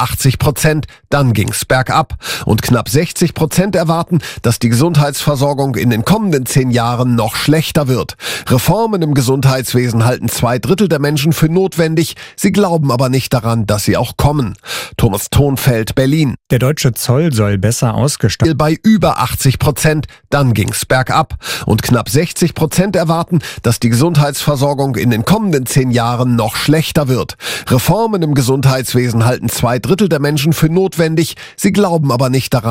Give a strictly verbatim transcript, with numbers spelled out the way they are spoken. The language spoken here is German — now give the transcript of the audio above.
achtzig Prozent, dann ging's bergab. Und knapp sechzig Prozent erwarten, dass die Gesundheitsversorgung in den kommenden zehn Jahren noch schlechter wird. Reformen im Gesundheitswesen halten zwei Drittel der Menschen für notwendig. Sie glauben aber nicht daran, dass sie auch kommen. Thomas Thonfeld, Berlin. Der deutsche Zoll soll besser ausgestattet bei über achtzig Prozent, dann ging's bergab. Und knapp sechzig Prozent erwarten, dass die Gesundheitsversorgung in den kommenden zehn Jahren noch schlechter wird. Reformen im Gesundheitswesen halten zwei Drittel der Menschen für notwendig. Sie glauben aber nicht daran,